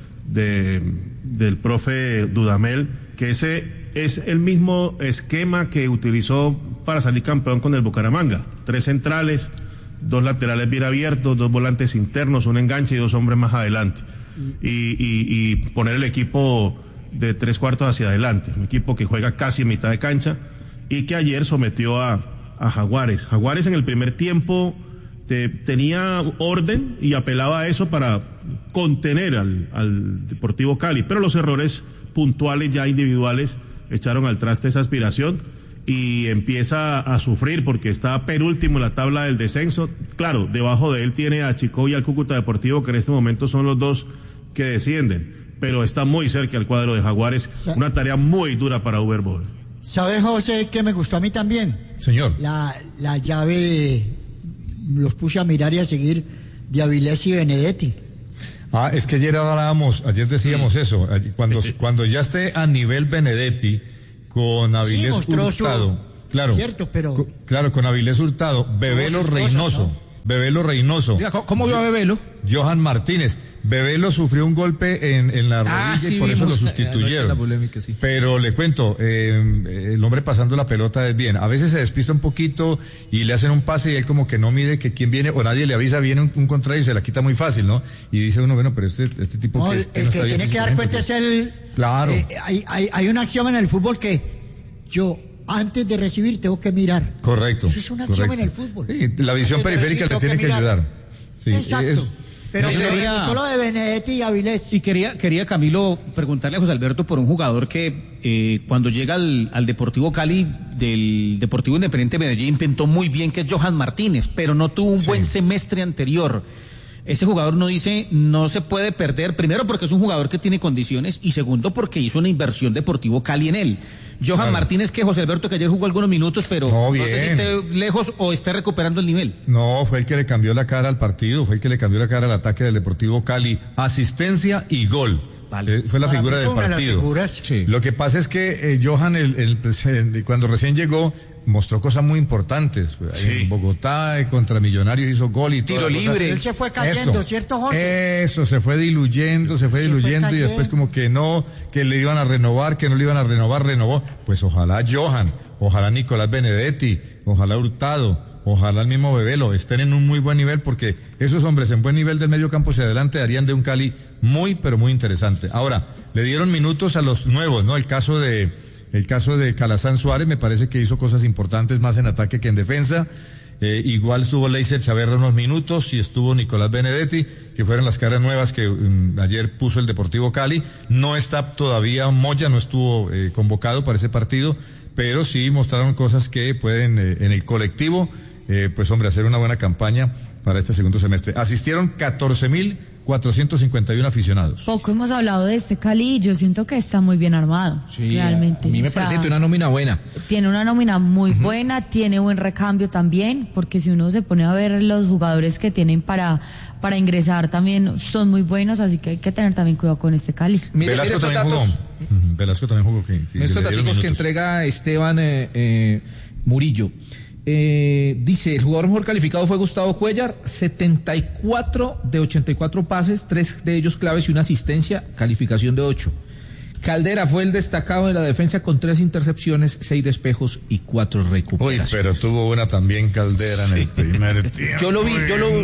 del profe Dudamel, que ese es el mismo esquema que utilizó para salir campeón con el Bucaramanga. 3 centrales, 2 laterales bien abiertos, 2 volantes internos, un enganche y 2 hombres más adelante. Y poner el equipo de 3/4 hacia adelante, un equipo que juega casi en mitad de cancha y que ayer sometió a Jaguares. Jaguares en el primer tiempo tenía orden y apelaba a eso para contener al Deportivo Cali, pero los errores puntuales ya individuales echaron al traste esa aspiración y empieza a sufrir porque está penúltimo en la tabla del descenso. Claro, debajo de él tiene a Chicó y al Cúcuta Deportivo, que en este momento son los 2 que descienden, pero está muy cerca el cuadro de Jaguares, una tarea muy dura para Uber Boder. ¿Sabe, José, que me gustó a mí también? Señor. La llave, los puse a mirar y a seguir, de Avilés y Benedetti. Es que ayer decíamos eso, cuando ya esté a nivel Benedetti, con Avilés Hurtado, claro, cierto, pero claro, con Avilés Hurtado, Bebelo Reynoso, ¿no? Bebelo Reynoso. Mira, ¿cómo vio a Bebelo? Johan Martínez. Bebelo sufrió un golpe en la rodilla sí, y por eso lo sustituyeron. La polémica, sí. Pero le cuento, el hombre pasando la pelota es bien. A veces se despista un poquito y le hacen un pase y él como que no mide que quién viene o nadie le avisa, viene un contrario y se la quita muy fácil, ¿no? Y dice uno, bueno, pero este tipo no, que el que tiene que dar cuenta es el... Claro. Hay una acción en el fútbol que yo... antes de recibir tengo que mirar. Correcto. Eso es una acción en el fútbol. Sí, la visión periférica le tiene que ayudar. Sí, exacto. Pero me gustó lo de Benedetti y Avilés. Y quería Camilo preguntarle a José Alberto por un jugador que cuando llega al Deportivo Cali del Deportivo Independiente Medellín pintó muy bien, que es Johan Martínez, pero no tuvo un buen semestre anterior. ese jugador no se puede perder, primero porque es un jugador que tiene condiciones y segundo porque hizo una inversión Deportivo Cali en él. Johan Martínez, que José Alberto, que ayer jugó algunos minutos, pero no sé si esté lejos o esté recuperando el nivel. No, fue el que le cambió la cara al partido, fue el que le cambió la cara al ataque del Deportivo Cali. Asistencia y gol. Vale. Fue la figura del partido. Sí. Lo que pasa es que Johan, cuando recién llegó, mostró cosas muy importantes. En Bogotá, contra Millonarios hizo gol y tiro libre. Él se fue cayendo, ¿cierto, José? Eso, se fue diluyendo y después como que no, que le iban a renovar, que no le iban a renovar, renovó. Pues ojalá Johan, ojalá Nicolás Benedetti, ojalá Hurtado, ojalá el mismo Bebelo estén en un muy buen nivel, porque esos hombres en buen nivel del medio campo hacia adelante darían de un Cali muy, pero muy interesante. Ahora, le dieron minutos a los nuevos, ¿no? El caso de Calazán Suárez me parece que hizo cosas importantes más en ataque que en defensa. Igual estuvo Leiser Chaverra unos minutos y estuvo Nicolás Benedetti, que fueron las caras nuevas que ayer puso el Deportivo Cali. No está todavía Moya, no estuvo convocado para ese partido, pero sí mostraron cosas que pueden en el colectivo, pues hombre, hacer una buena campaña para este segundo semestre. Asistieron 14.451 aficionados. Poco hemos hablado de este Cali, yo siento que está muy bien armado, realmente. A mí me parece que tiene una nómina buena. Tiene una nómina muy buena, tiene buen recambio también, porque si uno se pone a ver los jugadores que tienen para ingresar también son muy buenos, así que hay que tener también cuidado con este Cali. Velasco también jugó. Velasco también jugó. Estos datos que entrega Esteban Murillo. Dice, el jugador mejor calificado fue Gustavo Cuellar, 74 de 84 pases, 3 de ellos claves y una asistencia, calificación de 8. Caldera fue el destacado de la defensa con 3 intercepciones, 6 despejos y 4 recuperaciones. Uy, pero tuvo una también Caldera en el primer tiempo. Yo lo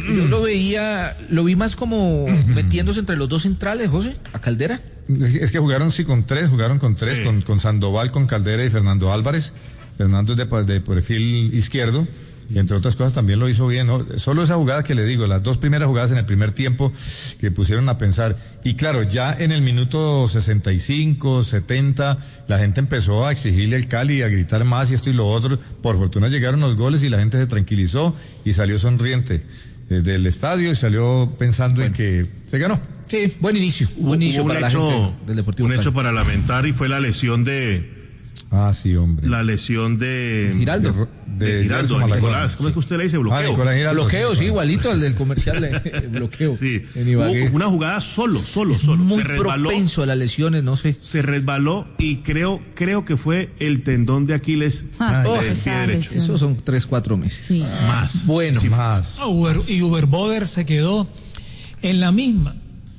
vi más como metiéndose entre los dos centrales, José, a Caldera. Es que jugaron con tres, con Sandoval, con Caldera y Fernando Álvarez. Fernando es de perfil izquierdo, y entre otras cosas también lo hizo bien, ¿no? Solo esa jugada que le digo, las 2 primeras jugadas en el primer tiempo que pusieron a pensar, y claro, ya en el minuto 65, 70, la gente empezó a exigirle al Cali, a gritar más y esto y lo otro. Por fortuna llegaron los goles y la gente se tranquilizó y salió sonriente del estadio y salió pensando en que se ganó. Sí, buen inicio para la gente del Deportivo Cali. Un hecho para lamentar, y fue la lesión de... sí, hombre. La lesión de Giraldo. De Giraldo, a Nicolás. ¿Cómo es que usted le dice? Bloqueo. Bloqueo, sí, igualito al del comercial. Bloqueo. Sí. Hubo una jugada solo. Muy propenso a las lesiones, no sé. Se resbaló y creo que fue el tendón de Aquiles del pie derecho. Eso son 3-4 meses. Sí. Más. Bueno. Sí, más. Y Uberboder se quedó en la misma.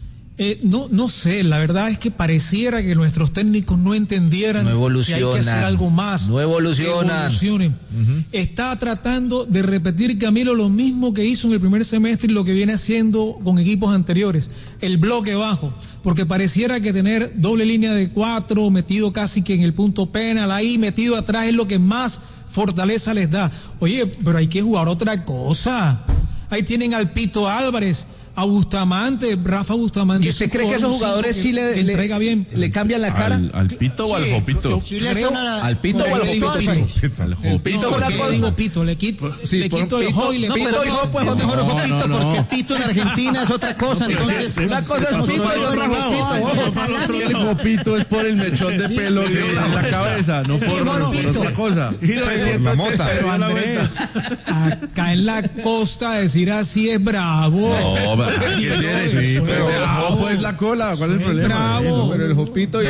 No sé, la verdad es que pareciera que nuestros técnicos no entendieran que hay que hacer algo más. No evolucionan. Está tratando de repetir, Camilo, lo mismo que hizo en el primer semestre y lo que viene haciendo con equipos anteriores, el bloque bajo, porque pareciera que tener doble línea de 4 metido casi que en el punto penal, ahí metido atrás es lo que más fortaleza les da. Oye, pero hay que jugar otra cosa. Ahí tienen al Pito Álvarez, a Bustamante, Rafa Bustamante. ¿Y usted cree que esos jugadores sí le cambian la cara? ¿Al Pito o al Jopito? ¿Al Pito o al Jopito? Al Jopito. ¿Por qué digo Pito? Le quito el Jo y le quito el Jo, pues mejor Jopito, porque Pito en Argentina es otra cosa. Entonces, una cosa es Pito y otra Jopito. El Jopito es por el mechón de pelo en la cabeza, no por otra cosa. La mota. Pero Andrés, acá en la costa decir así es bravo. ¿Qué tiene? Sí, pero el Jopo es la cola, ¿cuál es el problema? Bravo. Pero el Jopito y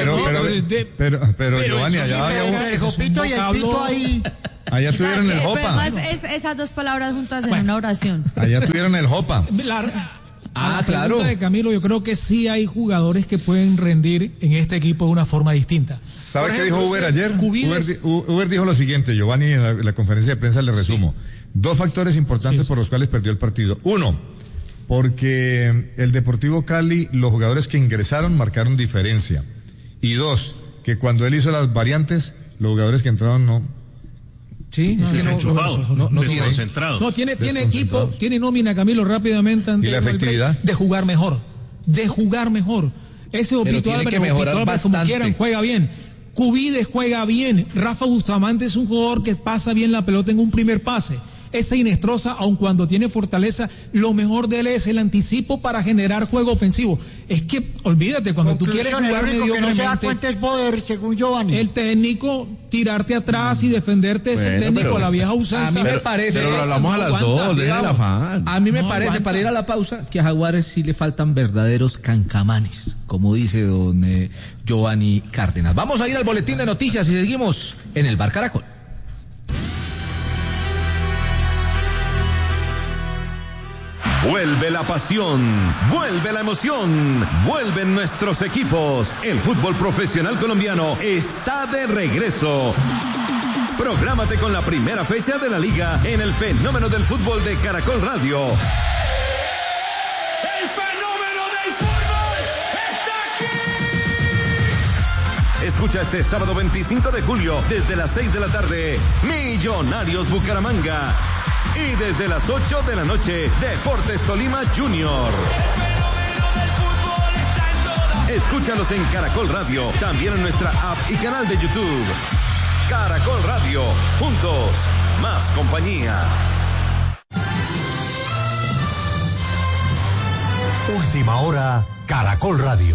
pero Giovanni, allá había el Jopito y el Pito ahí. Allá tuvieron el Jopa. Esas dos palabras juntas en una oración. Allá tuvieron el Jopa. Claro. De Camilo, yo creo que sí hay jugadores que pueden rendir en este equipo de una forma distinta. ¿Sabe qué dijo Uber ayer? Uber dijo lo siguiente, Giovanni, en la conferencia de prensa le resumo. 2 factores importantes por los cuales perdió el partido. 1, porque el Deportivo Cali, los jugadores que ingresaron marcaron diferencia. Y 2, que cuando él hizo las variantes, los jugadores que entraron no. Sí, no tiene concentrado. No, tiene equipo, tiene nómina, Camilo, rápidamente. ¿Y la efectividad? De jugar mejor. Ese Jopito Álvarez, como quieran, juega bien. Cubides juega bien. Rafa Bustamante es un jugador que pasa bien la pelota en un primer pase. Ese Inestrosa, aun cuando tiene fortaleza, lo mejor de él es el anticipo para generar juego ofensivo. Es que, olvídate, cuando tú quieres jugar mediocremente, que no se da cuenta es poder, según Giovanni. El técnico, tirarte atrás y defenderte, es el técnico a la vieja usanza. A mí me parece... Pero lo hablamos a las 2, dejen el afán. A mí me parece, para ir a la pausa, que a Jaguares sí le faltan verdaderos cancamanes, como dice don Giovanni Cárdenas. Vamos a ir al boletín de noticias y seguimos en el Bar Caracol. Vuelve la pasión, vuelve la emoción, vuelven nuestros equipos. El fútbol profesional colombiano está de regreso. Prográmate con la primera fecha de la liga en el fenómeno del fútbol de Caracol Radio. ¡El fenómeno del fútbol está aquí! Escucha este sábado 25 de julio desde las 6 de la tarde, Millonarios Bucaramanga. Y desde las 8 de la noche, Deportes Tolima Junior. Escúchalos en Caracol Radio, también en nuestra app y canal de YouTube. Caracol Radio, juntos, más compañía. Última hora, Caracol Radio.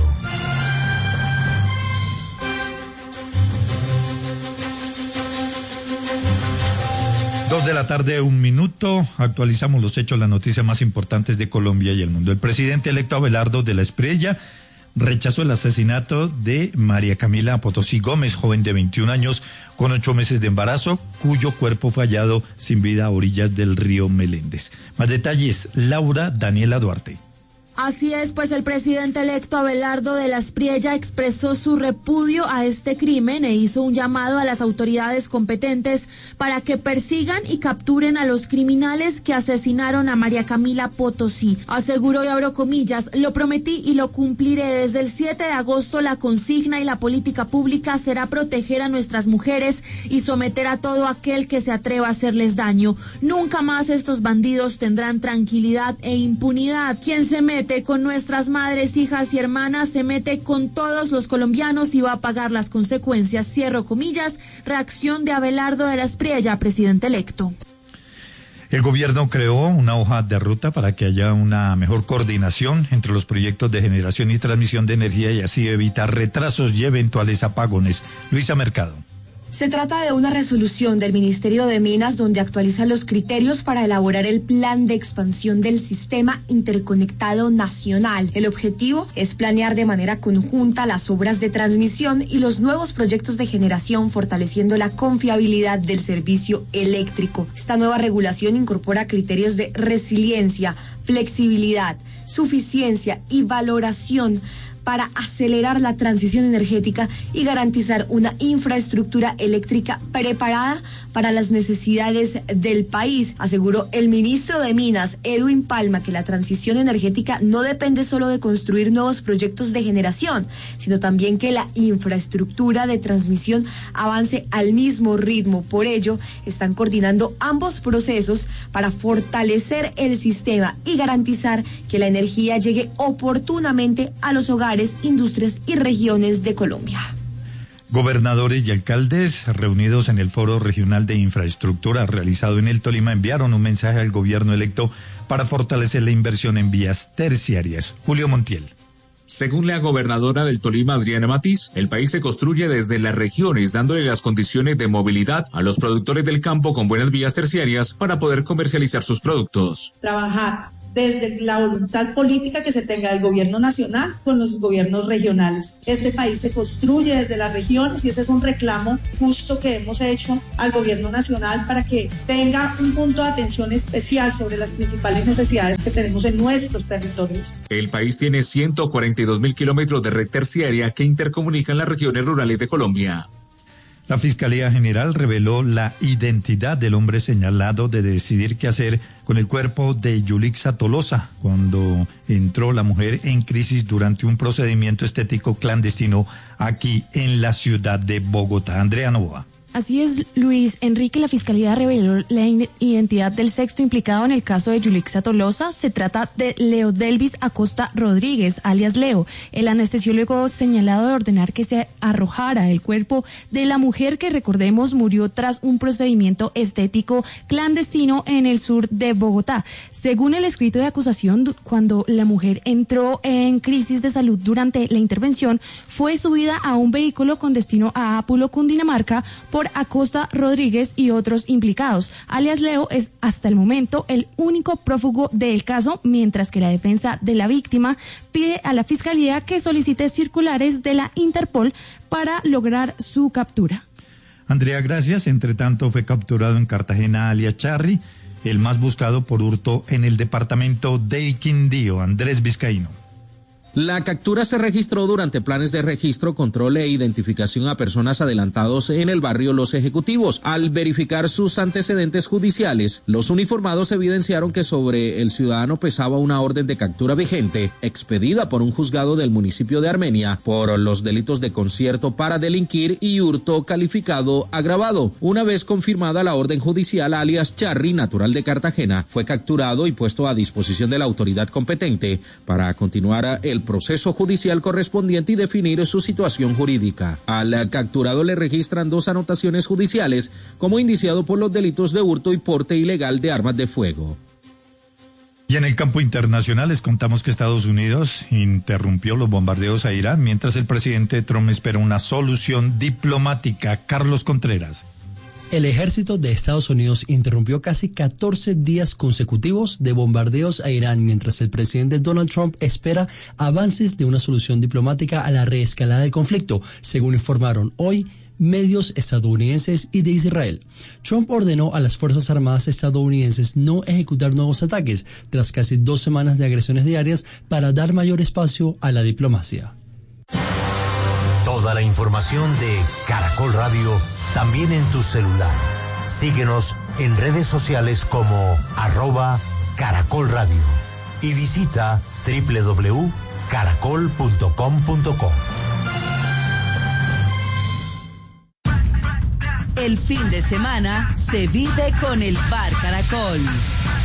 2 de la tarde, 1 minuto. Actualizamos los hechos, las noticias más importantes de Colombia y el mundo. El presidente electo Abelardo de la Espriella rechazó el asesinato de María Camila Potosí Gómez, joven de 21 años, con 8 meses de embarazo, cuyo cuerpo fue hallado sin vida a orillas del río Meléndez. Más detalles, Laura Daniela Duarte. Así es, pues el presidente electo Abelardo de la Espriella expresó su repudio a este crimen e hizo un llamado a las autoridades competentes para que persigan y capturen a los criminales que asesinaron a María Camila Potosí. Aseguró, y abro comillas, lo prometí y lo cumpliré. Desde el 7 de agosto la consigna y la política pública será proteger a nuestras mujeres y someter a todo aquel que se atreva a hacerles daño. Nunca más estos bandidos tendrán tranquilidad e impunidad. Quien se mete con nuestras madres, hijas y hermanas se mete con todos los colombianos y va a pagar las consecuencias. Cierro comillas, reacción de Abelardo de la Espriella, presidente electo. El gobierno creó una hoja de ruta para que haya una mejor coordinación entre los proyectos de generación y transmisión de energía y así evitar retrasos y eventuales apagones. Luisa Mercado. Se trata de una resolución del Ministerio de Minas donde actualiza los criterios para elaborar el plan de expansión del sistema interconectado nacional. El objetivo es planear de manera conjunta las obras de transmisión y los nuevos proyectos de generación, fortaleciendo la confiabilidad del servicio eléctrico. Esta nueva regulación incorpora criterios de resiliencia, flexibilidad, suficiencia y valoración para acelerar la transición energética y garantizar una infraestructura eléctrica preparada para las necesidades del país. Aseguró el ministro de Minas, Edwin Palma, que la transición energética no depende solo de construir nuevos proyectos de generación, sino también que la infraestructura de transmisión avance al mismo ritmo. Por ello, están coordinando ambos procesos para fortalecer el sistema y garantizar que la energía llegue oportunamente a los hogares, industrias y regiones de Colombia. Gobernadores y alcaldes reunidos en el Foro Regional de Infraestructura realizado en el Tolima enviaron un mensaje al gobierno electo para fortalecer la inversión en vías terciarias. Julio Montiel. Según la gobernadora del Tolima, Adriana Matiz, el país se construye desde las regiones, dándole las condiciones de movilidad a los productores del campo con buenas vías terciarias para poder comercializar sus productos. Trabajar desde la voluntad política que se tenga del gobierno nacional con los gobiernos regionales. Este país se construye desde las regiones y ese es un reclamo justo que hemos hecho al gobierno nacional para que tenga un punto de atención especial sobre las principales necesidades que tenemos en nuestros territorios. El país tiene 142.000 kilómetros de red terciaria que intercomunican las regiones rurales de Colombia. La Fiscalía General reveló la identidad del hombre señalado de decidir qué hacer con el cuerpo de Yulixa Tolosa cuando entró la mujer en crisis durante un procedimiento estético clandestino aquí en la ciudad de Bogotá. Andrea Novoa. Así es, Luis Enrique. La Fiscalía reveló la identidad del sexto implicado en el caso de Yulixa Tolosa. Se trata de Leo Delvis Acosta Rodríguez, alias Leo, el anestesiólogo señalado de ordenar que se arrojara el cuerpo de la mujer que, recordemos, murió tras un procedimiento estético clandestino en el sur de Bogotá. Según el escrito de acusación, cuando la mujer entró en crisis de salud durante la intervención, fue subida a un vehículo con destino a Ápulo, Cundinamarca, por Acosta Rodríguez y otros implicados. Alias Leo es hasta el momento el único prófugo del caso, mientras que la defensa de la víctima pide a la Fiscalía que solicite circulares de la Interpol para lograr su captura. Andrea, gracias. Entre tanto, fue capturado en Cartagena alias Charry, el más buscado por hurto en el departamento del Quindío. Andrés Vizcaíno. La captura se registró durante planes de registro, control e identificación a personas adelantados en el barrio Los Ejecutivos. Al verificar sus antecedentes judiciales, los uniformados evidenciaron que sobre el ciudadano pesaba una orden de captura vigente, expedida por un juzgado del municipio de Armenia, por los delitos de concierto para delinquir y hurto calificado agravado. Una vez confirmada la orden judicial, alias Charry, natural de Cartagena, fue capturado y puesto a disposición de la autoridad competente para continuar el proceso judicial correspondiente y definir su situación jurídica. Al capturado le registran 2 anotaciones judiciales como indiciado por los delitos de hurto y porte ilegal de armas de fuego. Y en el campo internacional les contamos que Estados Unidos interrumpió los bombardeos a Irán mientras el presidente Trump espera una solución diplomática. Carlos Contreras. El ejército de Estados Unidos interrumpió casi 14 días consecutivos de bombardeos a Irán, mientras el presidente Donald Trump espera avances de una solución diplomática a la reescalada del conflicto, según informaron hoy medios estadounidenses y de Israel. Trump ordenó a las Fuerzas Armadas estadounidenses no ejecutar nuevos ataques tras casi 2 semanas de agresiones diarias para dar mayor espacio a la diplomacia. Toda la información de Caracol Radio también en tu celular. Síguenos en redes sociales como @Caracol Radio y visita www.caracol.com.co. El fin de semana se vive con el Bar Caracol.